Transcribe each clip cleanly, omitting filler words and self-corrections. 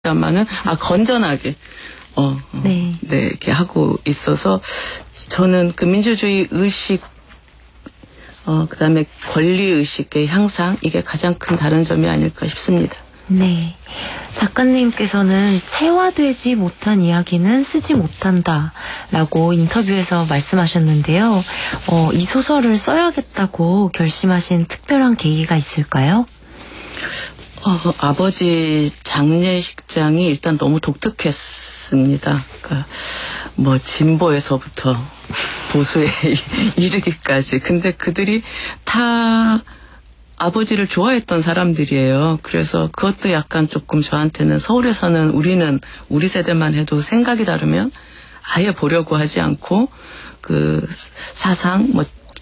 다만은 건전하게 네. 네, 이렇게 하고 있어서 저는 그 민주주의 의식 그다음에 권리 의식의 향상, 이게 가장 큰 다른 점이 아닐까 싶습니다. 네. 작가님께서는 체화되지 못한 이야기는 쓰지 못한다 라고 인터뷰에서 말씀하셨는데요. 이 소설을 써야겠다고 결심하신 특별한 계기가 있을까요? 아버지 장례식장이 일단 너무 독특했습니다. 그러니까 뭐 진보에서부터 보수에 이르기까지. 근데 그들이 다 아버지를 좋아했던 사람들이에요. 그래서 그것도 약간 조금 저한테는, 서울에서는 우리 세대만 해도 생각이 다르면 아예 보려고 하지 않고 그 사상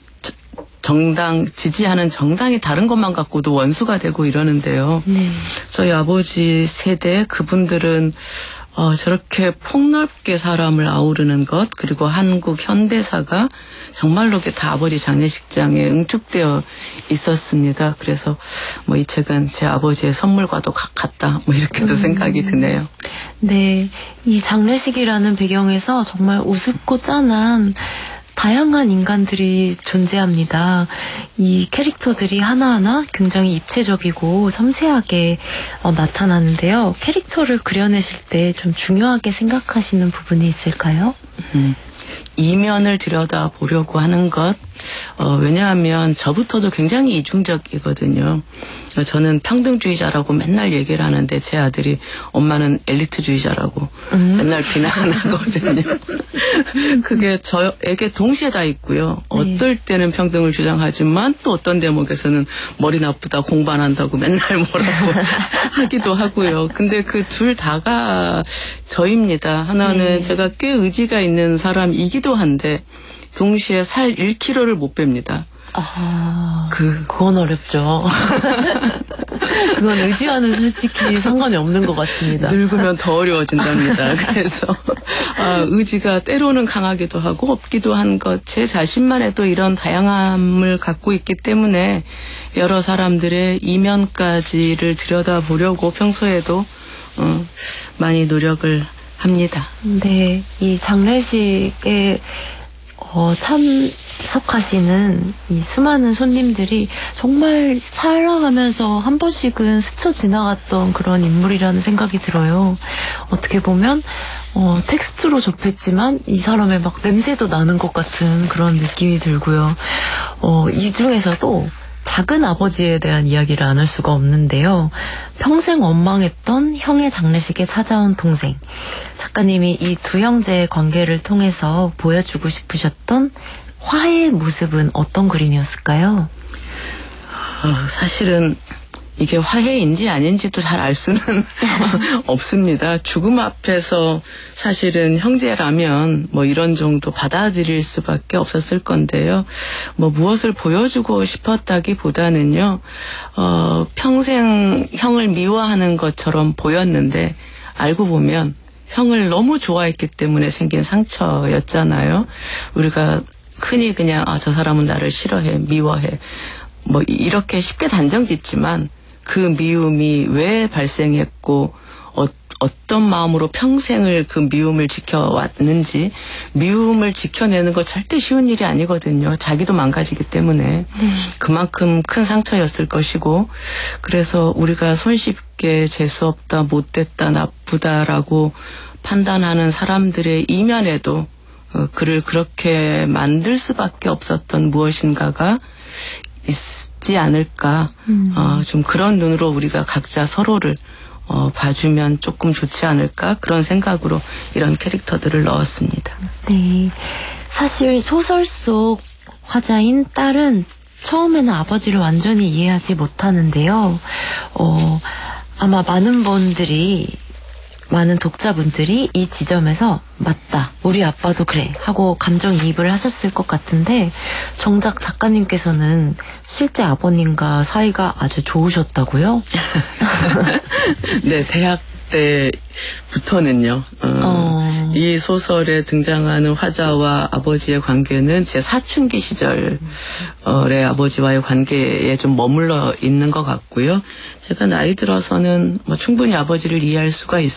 정당, 지지하는 정당이 다른 것만 갖고도 원수가 되고 이러는데요. 네. 저희 아버지 세대 그분들은 저렇게 폭넓게 사람을 아우르는 것, 그리고 한국 현대사가 정말로 다 아버지 장례식장에 응축되어 있었습니다. 그래서 이 책은 제 아버지의 선물과도 같다, 이렇게도 생각이 드네요. 네. 이 장례식이라는 배경에서 정말 우습고 짠한 다양한 인간들이 존재합니다. 이 캐릭터들이 하나하나 굉장히 입체적이고 섬세하게 나타나는데요. 캐릭터를 그려내실 때 좀 중요하게 생각하시는 부분이 있을까요? 이면을 들여다보려고 하는 것. 왜냐하면 저부터도 굉장히 이중적이거든요. 저는 평등주의자라고 맨날 얘기를 하는데 제 아들이 엄마는 엘리트주의자라고 맨날 비난하거든요. 그게 저에게 동시에 다 있고요. 어떨 때는 평등을 주장하지만 또 어떤 대목에서는 머리 나쁘다, 공부 안 한다고 맨날 뭐라고 하기도 하고요. 근데 그 둘 다가 저입니다. 하나는 제가 꽤 의지가 있는 사람이기도 한데 동시에 살 1kg를 못 뺍니다. 그건 어렵죠. 그건 의지와는 솔직히 상관이 없는 것 같습니다. 늙으면 더 어려워진답니다. 그래서 의지가 때로는 강하기도 하고 없기도 한 것, 제 자신만 해도 이런 다양함을 갖고 있기 때문에 여러 사람들의 이면까지를 들여다보려고 평소에도 많이 노력을 합니다. 네, 이 장례식에 참석하시는 이 수많은 손님들이 정말 살아가면서 한 번씩은 스쳐 지나갔던 그런 인물이라는 생각이 들어요. 어떻게 보면 텍스트로 접했지만 이 사람의 막 냄새도 나는 것 같은 그런 느낌이 들고요. 이 중에서도 작은 아버지에 대한 이야기를 안 할 수가 없는데요. 평생 원망했던 형의 장례식에 찾아온 동생. 작가님이 이 두 형제의 관계를 통해서 보여주고 싶으셨던 화해의 모습은 어떤 그림이었을까요? 사실은 이게 화해인지 아닌지도 잘 알 수는 없습니다. 죽음 앞에서 사실은 형제라면 이런 정도 받아들일 수밖에 없었을 건데요. 무엇을 보여주고 싶었다기보다는요, 평생 형을 미워하는 것처럼 보였는데 알고 보면 형을 너무 좋아했기 때문에 생긴 상처였잖아요. 우리가 흔히 그냥 저 사람은 나를 싫어해, 미워해, 이렇게 쉽게 단정 짓지만 그 미움이 왜 발생했고 어떤 마음으로 평생을 그 미움을 지켜왔는지, 미움을 지켜내는 거 절대 쉬운 일이 아니거든요. 자기도 망가지기 때문에. 그만큼 큰 상처였을 것이고, 그래서 우리가 손쉽게 재수없다, 못됐다, 나쁘다라고 판단하는 사람들의 이면에도 그를 그렇게 만들 수밖에 없었던 무엇인가가 있지 않을까. 좀 그런 눈으로 우리가 각자 서로를 봐주면 조금 좋지 않을까, 그런 생각으로 이런 캐릭터들을 넣었습니다. 네. 사실 소설 속 화자인 딸은 처음에는 아버지를 완전히 이해하지 못하는데요. 아마 많은 독자분들이 이 지점에서 맞다, 우리 아빠도 그래 하고 감정이입을 하셨을 것 같은데, 정작 작가님께서는 실제 아버님과 사이가 아주 좋으셨다고요? 네, 대학 때부터는요. 이 소설에 등장하는 화자와 아버지의 관계는 제 사춘기 시절의 아버지와의 관계에 좀 머물러 있는 것 같고요. 제가 나이 들어서는 뭐 충분히 아버지를 이해할 수가